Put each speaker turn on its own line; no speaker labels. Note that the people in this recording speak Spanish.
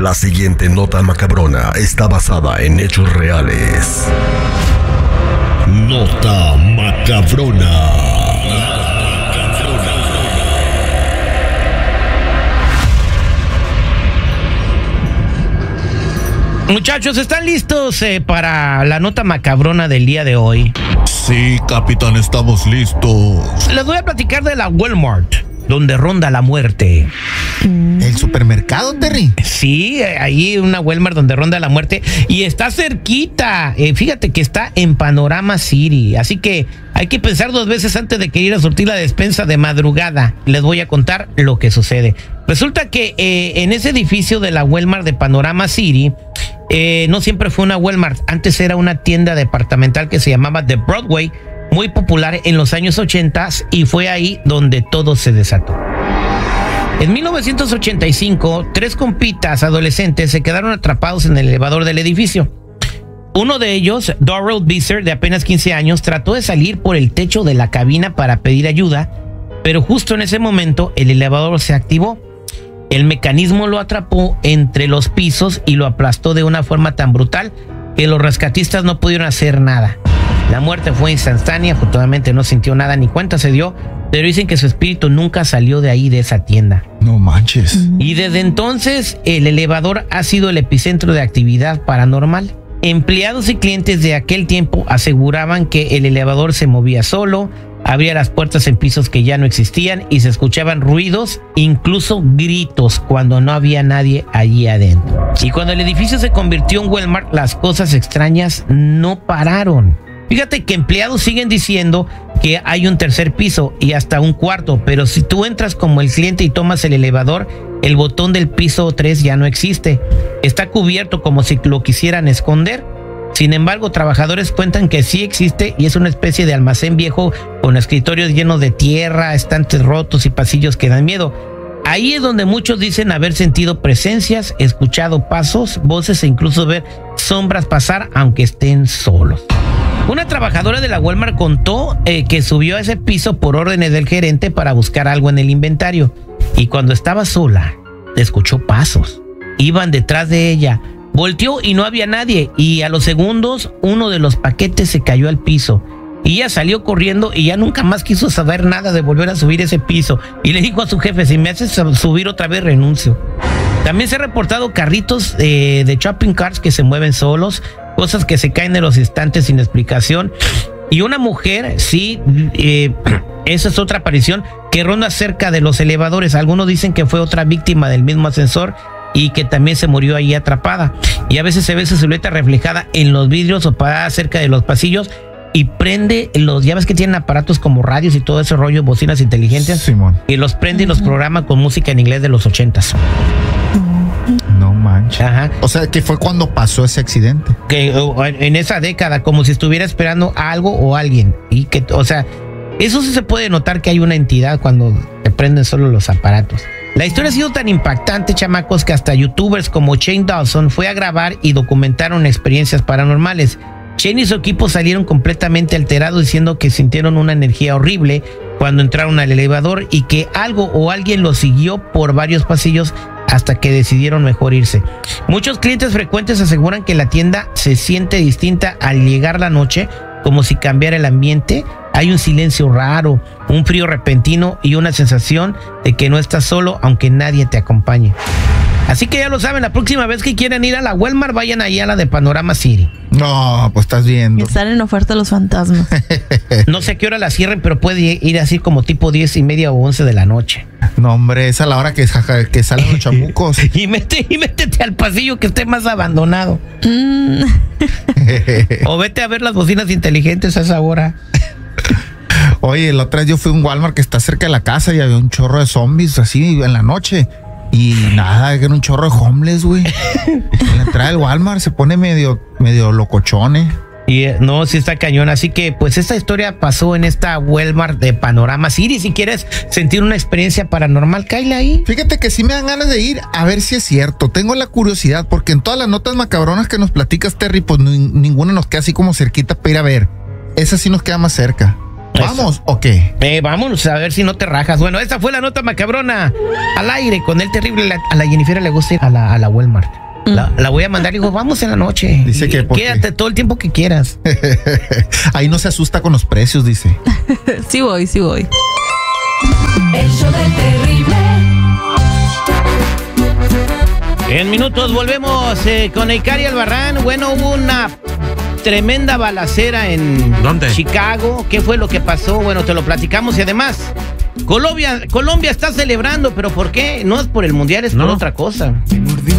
La siguiente nota macabrona está basada en hechos reales. Nota macabrona.
Muchachos, ¿están listos para la nota macabrona del día de hoy?
Sí, capitán, estamos listos.
Les voy a platicar de la Walmart, donde ronda la muerte.
¿El supermercado, Terry?
Sí, ahí una Walmart donde ronda la muerte y está cerquita. Fíjate que está en Panorama City, así que hay que pensar dos veces antes de que ir a surtir la despensa de madrugada. Les voy a contar lo que sucede. Resulta que en ese edificio de la Walmart de Panorama City, no siempre fue una Walmart. Antes era una tienda departamental que se llamaba The Broadway, muy popular en los años 80, y fue ahí donde todo se desató. En 1985, 3 compitas adolescentes se quedaron atrapados en el elevador del edificio. Uno de ellos, Darrell Visser, de apenas 15 años, trató de salir por el techo de la cabina para pedir ayuda, pero justo en ese momento el elevador se activó. El mecanismo lo atrapó entre los pisos y lo aplastó de una forma tan brutal que los rescatistas no pudieron hacer nada. La muerte fue instantánea, afortunadamente no sintió nada ni cuenta se dio, pero dicen que su espíritu nunca salió de ahí, de esa tienda.
No manches.
Y desde entonces el elevador ha sido el epicentro de actividad paranormal. Empleados y clientes de aquel tiempo aseguraban que el elevador se movía solo, abría las puertas en pisos que ya no existían y se escuchaban ruidos, incluso gritos, cuando no había nadie allí adentro. Y cuando el edificio se convirtió en Walmart, las cosas extrañas no pararon. Fíjate que empleados siguen diciendo que hay un tercer piso y hasta un cuarto, pero si tú entras como el cliente y tomas el elevador, el botón del piso 3 ya no existe. Está cubierto como si lo quisieran esconder. Sin embargo, trabajadores cuentan que sí existe y es una especie de almacén viejo con escritorios llenos de tierra, estantes rotos y pasillos que dan miedo. Ahí es donde muchos dicen haber sentido presencias, escuchado pasos, voces e incluso ver sombras pasar aunque estén solos. Una trabajadora de la Walmart contó que subió a ese piso por órdenes del gerente para buscar algo en el inventario. Y cuando estaba sola, escuchó pasos. Iban detrás de ella. Volteó y no había nadie. Y a los segundos, uno de los paquetes se cayó al piso. Y ella salió corriendo y ya nunca más quiso saber nada de volver a subir ese piso. Y le dijo a su jefe, si me haces subir otra vez, renuncio. También se han reportado carritos de shopping carts que se mueven solos, cosas que se caen de los estantes sin explicación. Y una mujer, sí, esa es otra aparición, que ronda cerca de los elevadores. Algunos dicen que fue otra víctima del mismo ascensor y que también se murió ahí atrapada. Y a veces se ve su silueta reflejada en los vidrios o parada cerca de los pasillos y prende los, ya ves que tienen aparatos como radios y todo ese rollo, bocinas inteligentes,
Simón.
y los prende y los programa con música en inglés de los 80s.
No manches.
Ajá.
O sea, que fue cuando pasó ese accidente.
Que en esa década, como si estuviera esperando algo o alguien. Y que, o sea, eso sí se puede notar que hay una entidad cuando te prenden solo los aparatos. La historia ha sido tan impactante, chamacos, que hasta youtubers como Shane Dawson fue a grabar y documentaron experiencias paranormales. Shane y su equipo salieron completamente alterados diciendo que sintieron una energía horrible cuando entraron al elevador y que algo o alguien los siguió por varios pasillos hasta que decidieron mejor irse. Muchos clientes frecuentes aseguran que la tienda se siente distinta al llegar la noche, como si cambiara el ambiente. Hay un silencio raro, un frío repentino y una sensación de que no estás solo aunque nadie te acompañe. Así que ya lo saben, la próxima vez que quieran ir a la Walmart, vayan ahí a la de Panorama City.
No, pues estás viendo.
Están en oferta los fantasmas.
No sé a qué hora la cierren, pero puede ir así como tipo 10:30 o 11 de la noche.
No, hombre, es a la hora que salen los chamucos.
Y métete al pasillo que esté más abandonado. O vete a ver las bocinas inteligentes a esa hora.
Oye, la otra vez yo fui a un Walmart que está cerca de la casa y había un chorro de zombies así en la noche. Y nada, era un chorro de homeless, güey. En la entrada del Walmart se pone medio locochone.
Y no, sí está cañón. Así que pues esta historia pasó en esta Walmart de Panorama City. Si quieres sentir una experiencia paranormal, cáele ahí.
Fíjate que sí me dan ganas de ir a ver si es cierto. Tengo la curiosidad porque en todas las notas macabronas que nos platicas, Terry, pues ninguna nos queda así como cerquita para ir a ver. Esa sí nos queda más cerca. ¿Vamos o qué?
Vámonos a ver si no te rajas. Bueno, esta fue la nota macabrona al aire con el terrible. A la Jennifer le gusta ir a la Walmart. La voy a mandar y digo, vamos en la noche.
Dice que
quédate todo el tiempo que quieras.
Ahí no se asusta con los precios, dice.
Sí voy.
El show del terrible.
En minutos volvemos con Eikari Albarrán. Bueno, hubo una tremenda balacera en
¿Dónde?
Chicago. ¿Qué fue lo que pasó? Bueno, te lo platicamos y además Colombia está celebrando, pero ¿por qué? No es por el mundial, es por otra cosa.